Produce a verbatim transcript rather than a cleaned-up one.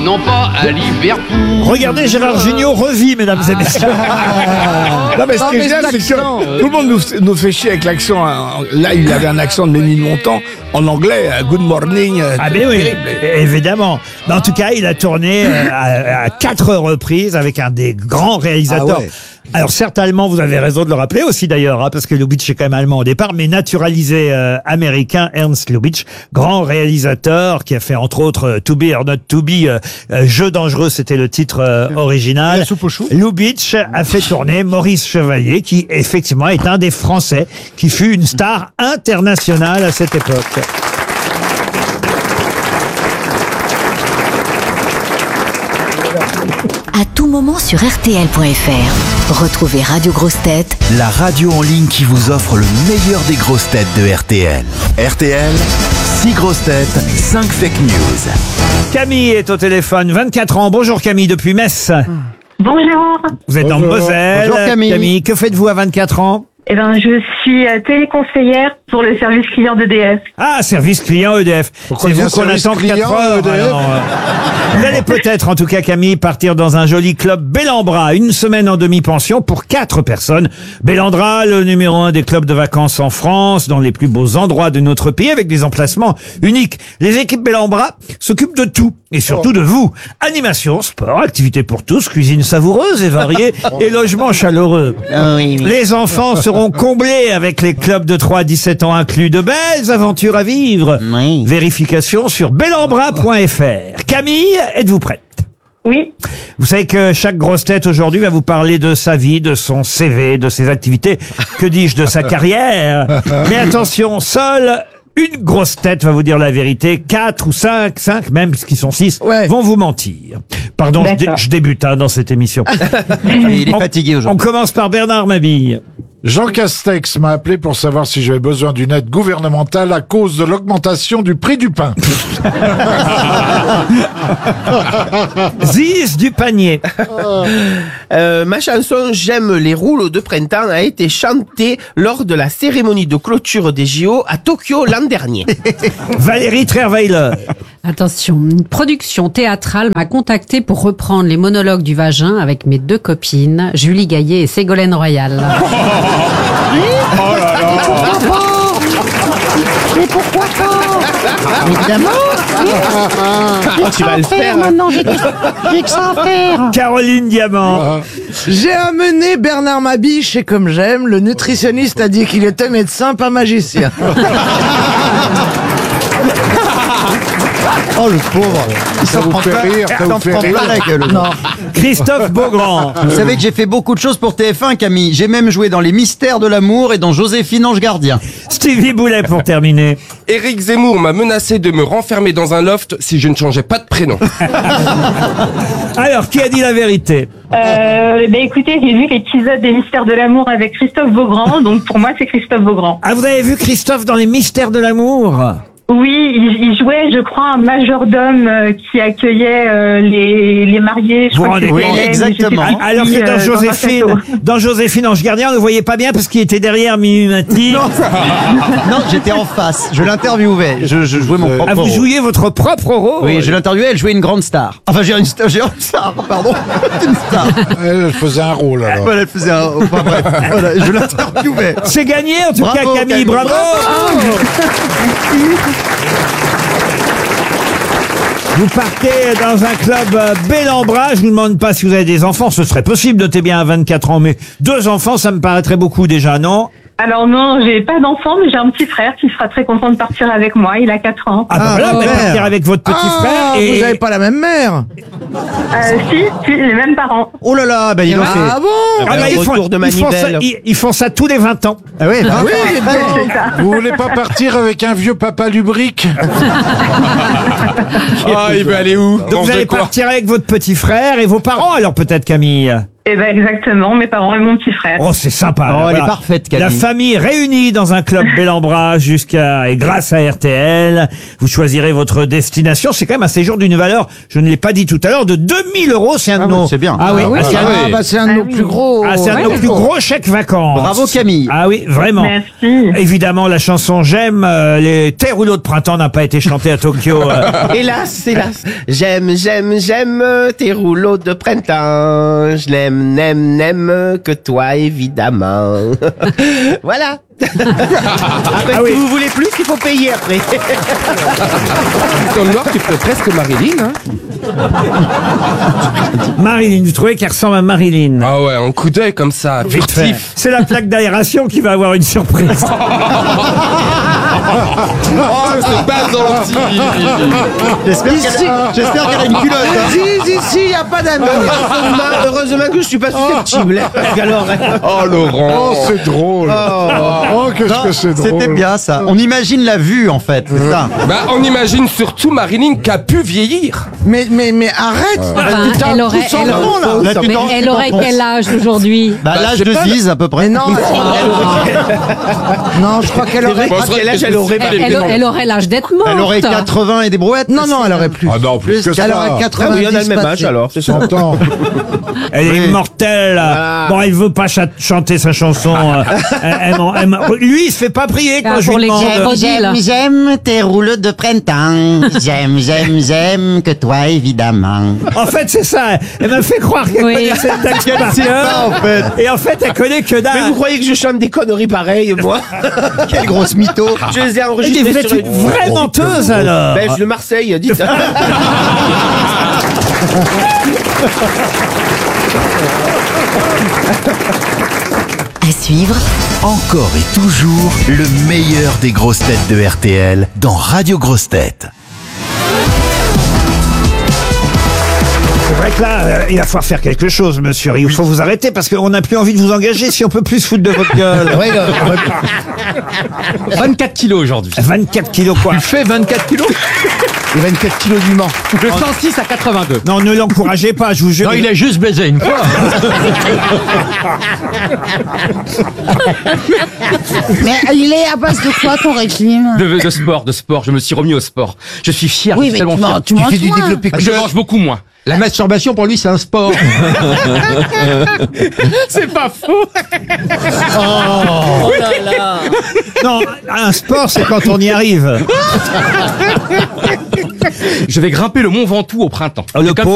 non pas à Liverpool. Regardez, Gérard Jugnot revit, mesdames et messieurs. Non, mais ce qui est génial, c'est que tout le monde nous, nous fait chier avec l'accent. Hein. Là, il avait un accent de Ménil Montant en anglais. euh, Good morning. euh, Ah ben oui, terrible. évidemment. Mais en tout cas, il a tourné euh, à, à quatre reprises avec un des grands réalisateurs. Ah ouais. Alors certes allemand, vous avez raison de le rappeler aussi d'ailleurs, hein, parce que Lubitsch est quand même allemand au départ, mais naturalisé euh, américain, Ernst Lubitsch, grand réalisateur qui a fait entre autres euh, To Be or Not To Be, euh, euh, Jeu dangereux, c'était le titre euh, original. La soupe aux choux. Lubitsch a fait tourner Maurice Chevalier, qui effectivement est un des Français qui fut une star internationale à cette époque. À tout moment sur R T L point F R. Retrouvez Radio Grosses Têtes La radio en ligne qui vous offre le meilleur des grosses têtes de R T L. R T L, six grosses têtes, cinq fake news. Camille est au téléphone, vingt-quatre ans. Bonjour Camille, depuis Metz. Bonjour. Vous êtes dans le Moselle. Bonjour, Camille. que faites-vous à vingt-quatre ans? Eh ben, je suis euh, téléconseillère pour le service client d'E D F. Ah, service client E D F. Pourquoi C'est il y a vous qu'on service attend client quatre heures. E D F? Alors, euh, vous allez peut-être, en tout cas Camille, partir dans un joli club Bellambra. Une semaine en demi-pension pour quatre personnes. Bellambra, le numéro un des clubs de vacances en France, dans les plus beaux endroits de notre pays, avec des emplacements uniques. Les équipes Bellambra s'occupent de tout, et surtout de vous. Animation, sport, activités pour tous, cuisine savoureuse et variée, et logement chaleureux. Les enfants seront comblés avec les clubs de trois à dix-sept ans inclus. De belles aventures à vivre. Vérification sur bellambra point F R. Camille, êtes-vous prête? Oui. Vous savez que chaque grosse tête aujourd'hui va vous parler de sa vie, de son C V, de ses activités, que dis-je, de sa carrière. Mais attention, seule une grosse tête va vous dire la vérité. Quatre ou cinq, cinq même, puisqu'ils sont six, Ouais. vont vous mentir. Pardon, je, dé- D'accord. je débute hein, dans cette émission. Il est On- fatigué On aujourd'hui. commence par Bernard Mabille. Jean Castex m'a appelé pour savoir si j'avais besoin d'une aide gouvernementale à cause de l'augmentation du prix du pain. Ziz du panier. Euh, ma chanson J'aime les rouleaux de printemps a été chantée lors de la cérémonie de clôture des J O à Tokyo l'an dernier. Valérie Trierweiler. Attention, une production théâtrale m'a contacté pour reprendre les monologues du vagin avec mes deux copines, Julie Gaillet et Ségolène Royal. Évidemment. Ah, tu vas le faire. hein. Maintenant, j'ai que, j'ai que ça à faire. Caroline Diamant. J'ai amené Bernard Mabille chez Comme J'aime. Le nutritionniste a dit qu'il était médecin, pas magicien. Oh, le pauvre. Il Ça s'en vous prend fait pas- rire, ça il vous s'en fait prend rire. plein la gueule. Non. Christophe Beaugrand. Vous savez que j'ai fait beaucoup de choses pour T F un, Camille. J'ai même joué dans Les Mystères de l'amour et dans Joséphine Ange Gardien. Stevie Boulet pour terminer. Éric Zemmour m'a menacé de me renfermer dans un loft si je ne changeais pas de prénom. Alors, qui a dit la vérité? Euh, ben écoutez, j'ai vu l'épisode des Mystères de l'amour avec Christophe Beaugrand, donc pour moi c'est Christophe Beaugrand. Ah, vous avez vu Christophe dans Les Mystères de l'amour? Oui, il, il jouait, je crois, un majordome euh, qui accueillait euh, les, les mariés. Je Vous crois que rendez c'était compte? Hélène, je sais Exactement. plus Alors qui, que dans euh, un Joséphine, château. dans Joséphine Ange Gardien, on ne le voyait pas bien parce qu'il était derrière Minimati. Non, non, j'étais en face. Je l'interviewais. Je, je jouais mon propre Ah, vous rôle. jouiez votre propre rôle? Oui, je l'interviewais, elle jouait une grande star. Enfin, j'ai une star, j'ai une star, pardon. Une star. Elle faisait un rôle alors. Voilà, elle faisait un. Enfin, bref, voilà, je l'interviewais. C'est gagné en tout Bravo, cas, Camille, Camille. bravo. Vous partez dans un club euh, Bellambra. Je vous demande pas si vous avez des enfants. Ce serait possible, notez bien à vingt-quatre ans. Mais deux enfants, ça me paraîtrait beaucoup déjà, non? Alors non, j'ai pas d'enfant, mais j'ai un petit frère qui sera très content de partir avec moi. Il a quatre ans. Ah, bah voilà, vous allez mère. partir avec votre petit Ah, frère. Et vous avez pas la même mère. Euh, si, si, les mêmes parents. Oh là là, ben il en fait. Ah bon? Ah, bah, ils, font, Retour de ils, font ça, manivelle. ils, ils font ça tous les vingt ans. Ah oui, bah, Oui, C'est ça. Vous voulez pas partir avec un vieux papa lubrique? Ah, il veut aller où? Donc vous allez partir avec votre petit frère et vos parents, alors peut-être, Camille? Eh ben exactement, mes parents et mon petit frère. Oh, c'est sympa. Oh, là, elle est voilà. parfaite, Camille. La famille réunie dans un club bel en bras jusqu'à, et grâce à R T L, vous choisirez votre destination. C'est quand même un séjour d'une valeur, je ne l'ai pas dit tout à l'heure, de deux mille euros. C'est un Ah de nos... oui, c'est bien. Ah oui, Ah oui, ah, c'est un- ah, bah, c'est un de nos plus gros. ah, c'est un de nos Ouais. plus gros chèques vacances. Bravo, Camille. Ah oui, vraiment. Merci. Évidemment, la chanson J'aime, euh, les tes rouleaux de printemps n'a pas été chantée à Tokyo. euh. Hélas, hélas. J'aime, j'aime, j'aime tes rouleaux de printemps. Je n'aime, n'aime, n'aime que toi, évidemment. Voilà. Après, Ah oui. si vous voulez plus, il faut payer après. Dans le noir, tu fais presque Marilyn, hein. Marilyn, vous trouvez qu'elle ressemble à Marilyn? Ah ouais, un coup d'œil comme ça, Vite fait. furtif. C'est la plaque d'aération qui va avoir une surprise. Oh, c'est pas gentil. J'espère qu'elle a, j'espère qu'elle a une culotte. hein. Ici, ici, il n'y a pas d'amis. heureusement, heureusement que je suis pas susceptible. Alors, Oh, Laurent. Oh, c'est drôle. Oh, qu'est-ce Non, que c'est drôle. C'était bien ça. On imagine la vue en fait, c'est ça. Bah, on imagine surtout Marilyn qui a pu vieillir. Mais, mais, mais arrête. Enfin, T'as un elle aurait, coup sans elle, nom, là. Là, tu mais t'en- elle tu aurait t'en quel penses. âge aujourd'hui? Bah, Bah, l'âge je sais de pas. Ziz à peu près. Mais non, non, je crois qu'elle aurait. Bon, à quel âge elle aurait Elle, elle- elle aurait l'âge d'être morte. Elle aurait quatre-vingts et des brouettes. Non, non, elle aurait plus. Ah non, plus que ça. Elle aurait quatre-vingts. oui, on a le même âge alors, c'est ça. cent ans. Elle est Oui. immortelle. Bon, elle veut pas cha- chanter sa chanson. euh, elle- elle m'en- elle m'en- lui, il se fait pas prier quand Ah, je pour lui les demande. crocodiles. j'aime tes rouleaux de printemps. J'aime, j'aime, j'aime que toi évidemment. En fait, c'est ça. Elle m'a fait croire qu'elle Oui. connaissait le texte par sait cœur. pas, en fait. Et en fait, elle connaît que Mais vous dalle. croyez que je chante des conneries pareilles, moi? Quelle grosse mytho. Je les ai Et enregistrées vous êtes sur une vraie menteuse, alors. Ben, je de Marseille, dites. À suivre, Encore et toujours le meilleur des grosses têtes de R T L dans Radio Grosses Têtes. C'est vrai que là, euh, il va falloir faire quelque chose, monsieur. Il faut vous arrêter parce qu'on n'a plus envie de vous engager si on peut plus se foutre de votre gueule. vingt-quatre kilos aujourd'hui. vingt-quatre kilos quoi. Tu fais vingt-quatre kilos? Et vingt-quatre kilos du Mans. De cent six à quatre-vingt-deux. Non, ne l'encouragez pas, je vous jure. Non, il a juste baisé une fois. Mais il est à base de quoi ton régime? De, de sport, de sport. Je me suis remis au sport. Je suis fier. Oui, je suis mais tellement tu fier. manges- tu manges moins. Bah, je mange beaucoup moins. La masturbation pour lui c'est un sport. C'est pas faux. Oh là là. Non, un sport, c'est quand on y arrive. Je vais grimper le Mont Ventoux au printemps. Le Comme